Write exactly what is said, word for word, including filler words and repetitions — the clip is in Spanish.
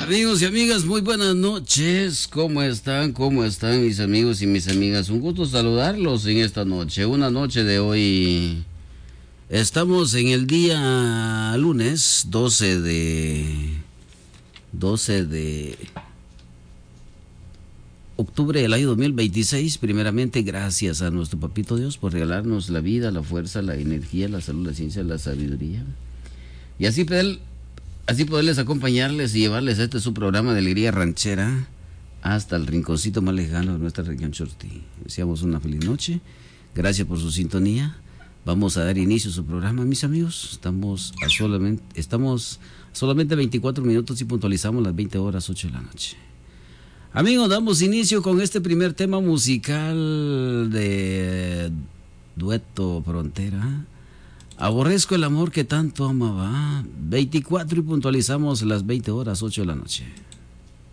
Amigos y amigas, muy buenas noches. ¿Cómo están? ¿Cómo están mis amigos y mis amigas? Un gusto saludarlos en esta noche, una noche de hoy. Estamos en el día lunes doce de doce de octubre del año dos mil veintiséis. Primeramente, gracias a nuestro papito Dios por regalarnos la vida, la fuerza, la energía, la salud, la ciencia, la sabiduría. Y así poder, así poderles acompañarles y llevarles a este su programa de alegría ranchera hasta el rinconcito más lejano de nuestra región Chortí. Deseamos una feliz noche. Gracias por su sintonía. Vamos a dar inicio a su programa, mis amigos. Estamos a solamente, estamos a solamente veinticuatro minutos y puntualizamos las veinte horas ocho de la noche. Amigos, damos inicio con este primer tema musical de Dueto Frontera. Aborrezco el amor que tanto amaba. veinticuatro y puntualizamos las veinte horas ocho de la noche.